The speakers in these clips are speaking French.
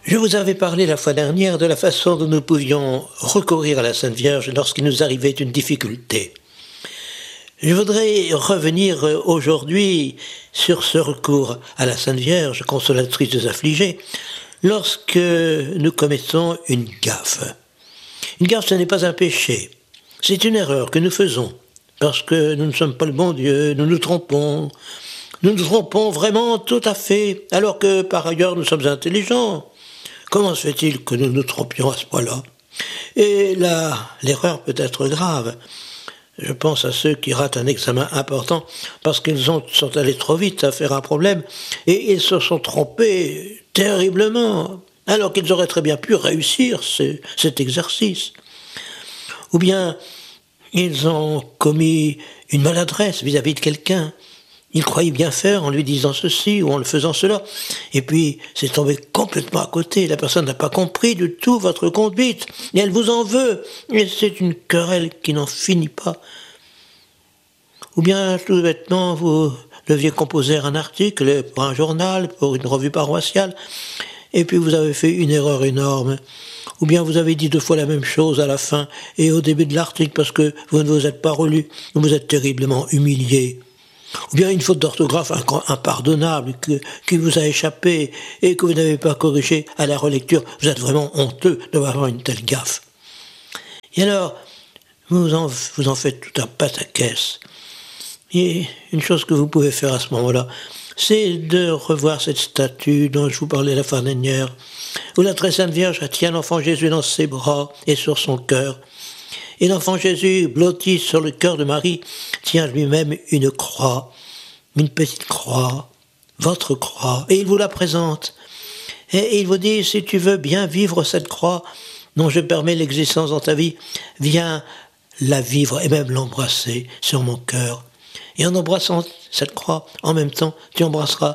Je vous avais parlé la fois dernière de la façon dont nous pouvions recourir à la Sainte Vierge lorsqu'il nous arrivait une difficulté. Je voudrais revenir aujourd'hui sur ce recours à la Sainte Vierge, consolatrice des affligés, lorsque nous commettons une gaffe. Une gaffe, ce n'est pas un péché, c'est une erreur que nous faisons, parce que nous ne sommes pas le bon Dieu, nous nous trompons vraiment tout à fait, alors que par ailleurs nous sommes intelligents. Comment se fait-il que nous nous trompions à ce point-là? Et là, l'erreur peut être grave. Je pense à ceux qui ratent un examen important parce qu'ils sont allés trop vite à faire un problème et ils se sont trompés terriblement, alors qu'ils auraient très bien pu réussir cet exercice. Ou bien, ils ont commis une maladresse vis-à-vis de quelqu'un. Ils croyaient bien faire en lui disant ceci ou en le faisant cela. Et puis, c'est tombé complètement à côté. La personne n'a pas compris du tout votre conduite. Et elle vous en veut. Et c'est une querelle qui n'en finit pas. Ou bien, tout bêtement, vous deviez composer un article pour un journal, pour une revue paroissiale. Et puis, vous avez fait une erreur énorme. Ou bien, vous avez dit 2 fois la même chose à la fin et au début de l'article parce que vous ne vous êtes pas relu. Vous êtes terriblement humilié. Ou bien une faute d'orthographe impardonnable qui vous a échappé et que vous n'avez pas corrigé à la relecture. Vous êtes vraiment honteux d'avoir une telle gaffe. Et alors, vous en faites tout un pataquès. Et une chose que vous pouvez faire à ce moment-là, c'est de revoir cette statue dont je vous parlais la fois dernière, où la très sainte Vierge tient l'enfant Jésus dans ses bras et sur son cœur. Et l'enfant Jésus, blotti sur le cœur de Marie, tient lui-même une croix, une petite croix, votre croix, et il vous la présente. Et il vous dit, si tu veux bien vivre cette croix, dont je permets l'existence dans ta vie, viens la vivre et même l'embrasser sur mon cœur. Et en embrassant cette croix, en même temps, tu embrasseras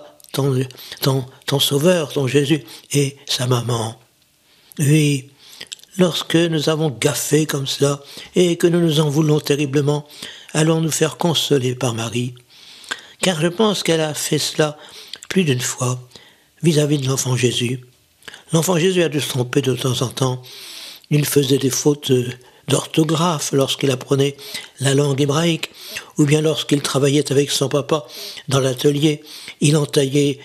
ton Sauveur, ton Jésus, et sa maman. Oui. Lorsque nous avons gaffé comme cela et que nous nous en voulons terriblement, allons nous faire consoler par Marie. Car je pense qu'elle a fait cela plus d'une fois vis-à-vis de l'enfant Jésus. L'enfant Jésus a dû se tromper de temps en temps. Il faisait des fautes d'orthographe lorsqu'il apprenait la langue hébraïque ou bien lorsqu'il travaillait avec son papa dans l'atelier. Il entaillait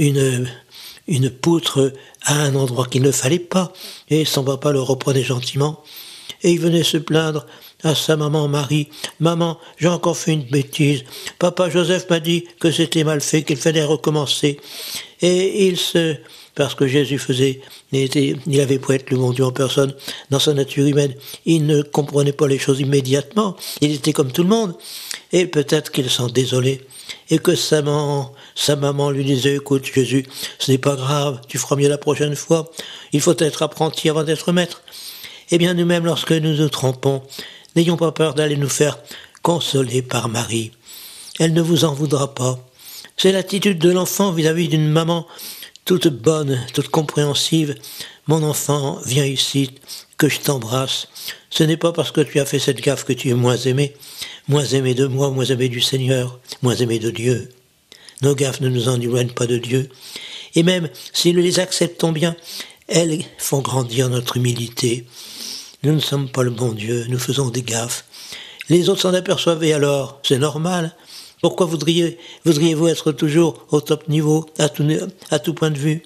une poutre à un endroit qu'il ne fallait pas, et son papa le reprenait gentiment, et il venait se plaindre à sa maman Marie. « Maman, j'ai encore fait une bêtise. Papa Joseph m'a dit que c'était mal fait, qu'il fallait recommencer. » Et parce que Jésus il avait pour être le bon Dieu en personne, dans sa nature humaine, il ne comprenait pas les choses immédiatement, il était comme tout le monde, et peut-être qu'il s'en désolait, et que sa maman lui disait, écoute Jésus, ce n'est pas grave, tu feras mieux la prochaine fois, il faut être apprenti avant d'être maître. Eh bien nous-mêmes, lorsque nous nous trompons, n'ayons pas peur d'aller nous faire consoler par Marie. Elle ne vous en voudra pas. C'est l'attitude de l'enfant vis-à-vis d'une maman toute bonne, toute compréhensive. Mon enfant, viens ici, que je t'embrasse. Ce n'est pas parce que tu as fait cette gaffe que tu es moins aimé de moi, moins aimé du Seigneur, moins aimé de Dieu. Nos gaffes ne nous en éloignent pas de Dieu. Et même si nous les acceptons bien, elles font grandir notre humilité. Nous ne sommes pas le bon Dieu, nous faisons des gaffes. Les autres s'en aperçoivent et alors, c'est normal. Pourquoi voudriez-vous être toujours au top niveau, à tout point de vue?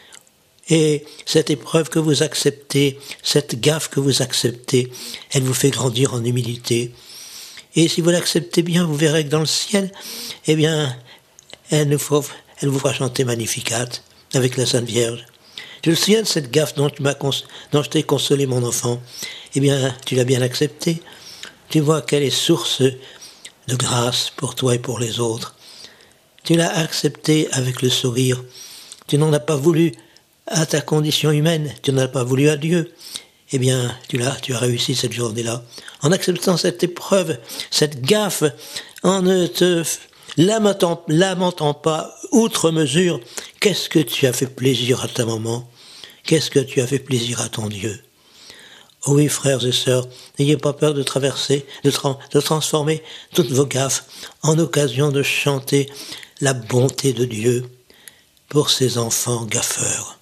Et cette épreuve que vous acceptez, cette gaffe que vous acceptez, elle vous fait grandir en humilité. Et si vous l'acceptez bien, vous verrez que dans le ciel, eh bien, elle vous fera chanter Magnificat avec la Sainte Vierge. Je me souviens de cette gaffe dont je t'ai consolé, mon enfant. Eh bien, tu l'as bien acceptée. Tu vois qu'elle est source de grâce pour toi et pour les autres. Tu l'as acceptée avec le sourire. Tu n'en as pas voulu à ta condition humaine, tu n'en as pas voulu à Dieu. Eh bien, tu as réussi cette journée-là. En acceptant cette épreuve, cette gaffe, en ne te lamentant pas outre mesure, qu'est-ce que tu as fait plaisir à ta maman? Qu'est-ce que tu as fait plaisir à ton Dieu? Oh oui, frères et sœurs, n'ayez pas peur de transformer toutes vos gaffes en occasion de chanter la bonté de Dieu pour ses enfants gaffeurs.